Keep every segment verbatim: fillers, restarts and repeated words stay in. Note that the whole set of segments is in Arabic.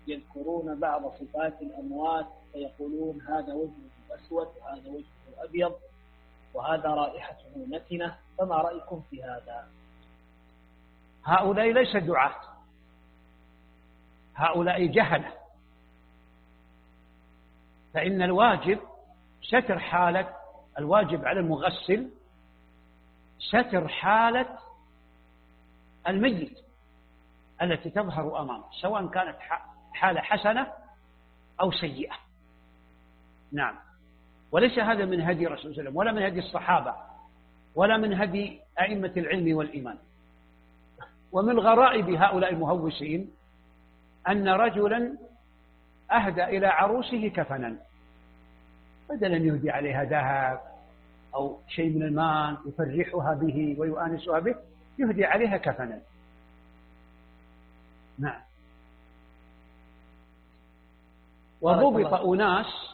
يذكرون بعض صفات الأموات فيقولون هذا وجهه أسود وهذا وجهه أبيض وهذا رائحته نتنة، فما رأيكم في هذا؟ هؤلاء ليس دعاة، هؤلاء جهلة. فإن الواجب ستر حالة، الواجب على المغسل ستر حالة الميت التي تظهر أمامه، سواء كانت حالة حسنة أو سيئة. نعم. وليس هذا من هدي رسول الله صلى الله عليه وسلم ولا من هدي الصحابة ولا من هدي أئمة العلم والإيمان. ومن غرائب هؤلاء المهوسين أن رجلا أهدى إلى عروسه كفنا، بدل أن يهدي عليها ذهب أو شيء من المال يفرحها به ويؤانسها به، يهدي عليها كفنا. نعم. وضبط أناس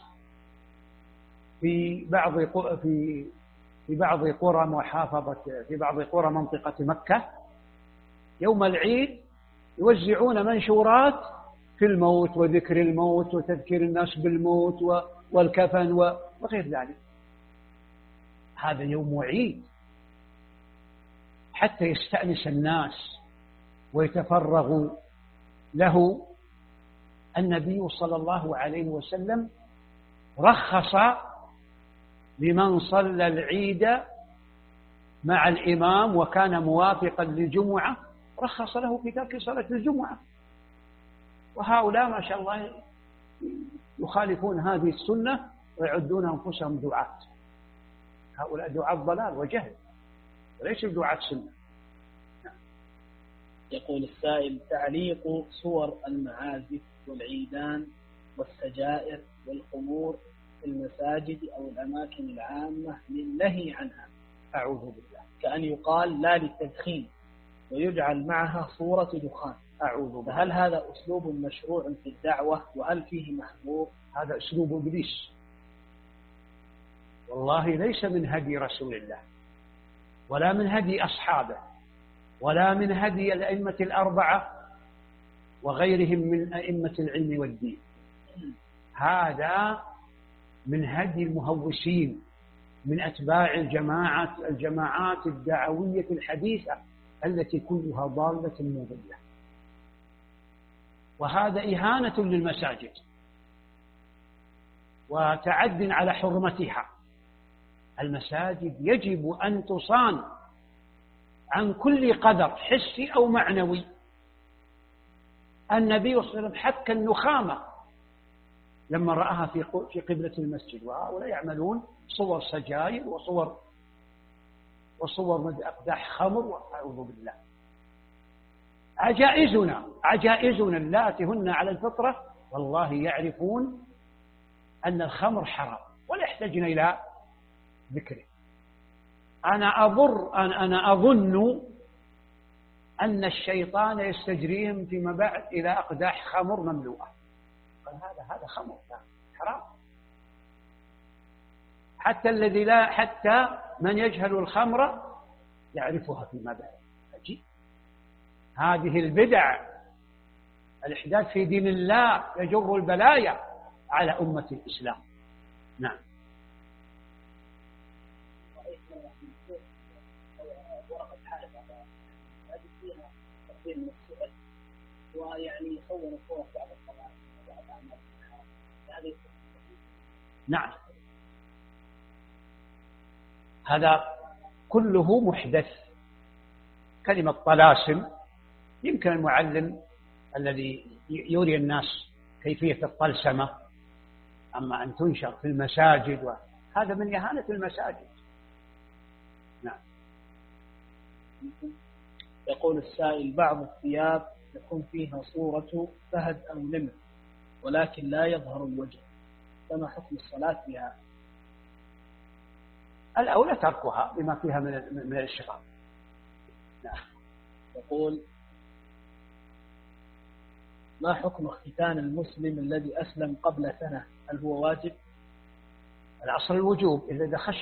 في بعض في في بعض قرى محافظة في بعض قرى منطقة مكة يوم العيد يوزعون منشورات في الموت وذكر الموت وتذكير الناس بالموت والكفن وغير ذلك. هذا يوم عيد حتى يستأنس الناس ويتفرغوا له. النبي صلى الله عليه وسلم رخص لمن صلى العيد مع الإمام وكان موافقا للجمعة، رخص له في ترك صلاة الجمعة. وهؤلاء ما شاء الله يخالفون هذه السنة ويعدون أنفسهم دعاة. هؤلاء دعاة ضلال وجهل وليس دعاة سنة. يقول السائل: تعليق صور المعازف والعيدان والسجائر والخمور في المساجد أو الأماكن العامة للنهي عنها، أعوذ بالله، كأن يقال لا للتدخين ويجعل معها صورة دخان، أعوذ بالله. فهل هذا أسلوب مشروع في الدعوة وهل فيه محظور؟ هذا أسلوب إبليس، والله ليس من هدي رسول الله ولا من هدي أصحابه ولا من هدي الأئمة الأربعة وغيرهم من أئمة العلم والدين. هذا من هدي المهوسين من أتباع الجماعات الجماعات الدعوية الحديثة التي كلها ضالة مضلة. وهذا إهانة للمساجد وتعد على حرمتها. المساجد يجب أن تصان عن كل قدر حسي أو معنوي. النبي صلى الله عليه وسلم حك النخامة لما رآها في في قبلة المسجد، وهؤلاء يعملون صور سجاير وصور وصور أقداح خمر، وأعوذ بالله. عجائزنا عجائزنا اللاتي هن على الفطرة والله يعرفون أن الخمر حرام ولا يحتاجون إلى ذكره. أنا أضر أنا أنا أظن أن الشيطان يستجريهم فيما بعد إلى أقداح خمر مملوءة. قال هذا هذا خمر حرام. حتى الذي لا حتى من يجهل الخمر يعرفها فيما بعد. عجيب. هذه البدع الإحداث في دين الله يجر البلايا على أمة الإسلام. نعم. ويعني يصور صور بعض الصلاة وبعض أعمال هذه. نعم، هذا كله محدث. كلمة طلاسم يمكن المعلم الذي يوري الناس كيفية الطلسمة، أما أن تنشر في المساجد وهذا من إهانة المساجد. نعم. يقول السائل: بعض الثياب يكون فيها صورة فهد أو نمر ولكن لا يظهر الوجه، فما حكم الصلاة بها؟ الأولى تركها بما فيها من من الاشتغال. نعم. يقول: ما حكم اختتان المسلم الذي أسلم قبل سنة؟ هل هو واجب؟ الأصل الوجوب إذا دخل